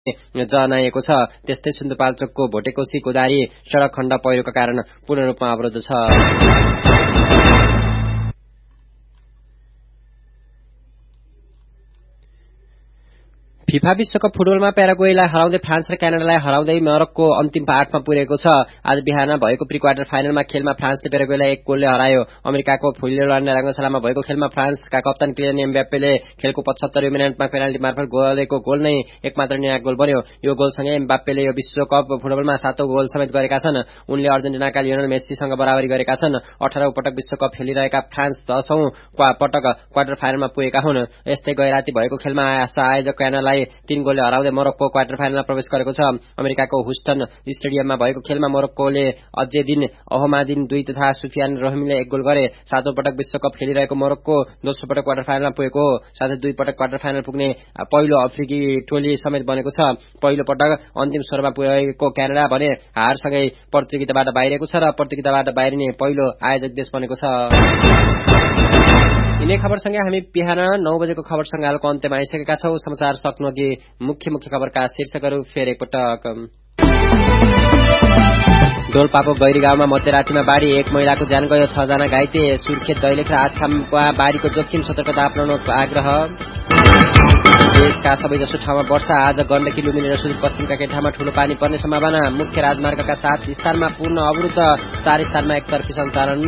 जनाएको छ। त्यस्तै सिन्धुपाल्चोकको भोटेकोशी कोदारी सडक खण्ड पहिरोका कारण पूर्ण रूपमा अवरुद्ध छ। फिफा विश्वकप फुटबलमा प्याराग्वेलाई हराउँदै फ्रान्स र क्यानाडालाई हराउँदै मोरक्को अन्तिम 8 मा पुगेको छ। आज बिहान भएको प्री क्वार्टर फाइनलमा खेलमा फ्रान्सले प्याराग्वेलाई 1 गोलले हरायो। अमेरिकाको फुलेलन्ड रंगशालामा भएको खेलमा फ्रान्सका कप्तान किलियन एम्बाप्पेले खेलको 75औं मिनेटमा पेनाल्टी मार्फत गोलेको गोल नै एकमात्र निर्णायक गोल बन्यो। यो गोलसँगै एम्बाप्पेले यो विश्वकप फुटबलमा 7औं गोल समेत गरेका छन्। उनले अर्जेन्टिनाका लियोनल मेस्सीसँग बराबरी गरेका छन्। 18औं पटक विश्वकप खेलिरहेका फ्रान्स 10औं पटक क्वार्टर फाइनलमा पुगेका हुन्। यस्तै गैराती भएको खेलमा आयोजक क्यानाडालाई 3 गोलले हराउँदै मोरक्को क्वार्टर फाइनलमा प्रवेश गरेको छ। अमेरिकाको ह्युस्टन स्टेडियममा भएको खेलमा मोरक्कोले अजेदिन अहमादिन 2 तथा सुफियान रहिमीले 1 गोल गरे। 7औं पटक विश्वकप खेलिरहेको मोरक्को दोस्रो पटक क्वार्टर फाइनलमा पुगेको हो। साथै 2 पटक क्वार्टर फाइनल पुग्ने पहिलो अफ्रिकी टोली समेत बनेको छ। पहिलो पटक अन्तिम स्वरमा पुगेको क्यानाडा भने हारसँगै प्रतियोगिताबाट बाहिरिएको छ र प्रतियोगिताबाट बाहिरिने पहिलो आयोजक देश बनेको छ। यिनै खबरसँगै हामी बिहान 9 बजेको खबर सङ्गालको अन्त्यमा आइसकेका छौं। समाचार सक्नुअघि मुख्य खबरका शीर्षकहरू फेरि एकपटक। डोल्पाको गैरी गाउँमा मध्यरातीमा बाढी, 1 महिलाको ज्यान गयो, 6 जना घाइते। सुर्खेत, दैलेख र आछाममा बाढीको जोखिम, सतर्कता अपनाउनको आग्रह। देशका सबैजसो ठाउँमा वर्षा, आज गण्डकी, लुम्बिनी र सुदूरपश्चिमका केही ठाउँमा ठूलो पानी पर्ने सम्भावना। मुख्य राजमार्गका 7 स्थानमा पूर्ण अवरुद्ध, 4 स्थानमा एकतर्फी सञ्चालन।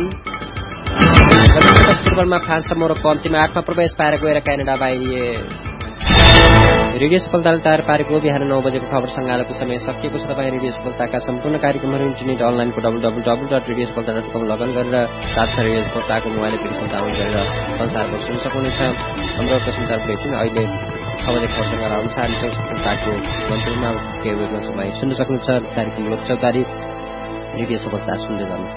फुटबलमा फ्रान्स र मोरक्को अन्तिम 8 मा प्रवेश, प्याराग्वे र क्यानाडा बाहिरिए। रेडियो सफलताले तयार पारेको बिहान 9 बजेको खबर सङ्गालको समय सकिएको छ। तपाईँ रेडियो सफलताका सम्पूर्ण कार्यक्रमहरू इन्टरनेट अनलाइनको www.radiosafalta.com लगन गरेर साथ रेडियो सफलताको मोबाइल एप्लिकेसन डाउनलोड गरेर संसारको सुन्न सक्नुहुनेछ। हाम्रो संसार बुलेटिन अहिले 6 बजे खबर सङ्गाल अनुसार सफलताको मन्त्रीमा के वेबमा समय सुन्न सक्नुहुन्छ। कार्यक्रम लोक चौतारी रेडियो सफलता सुन्दै जानु।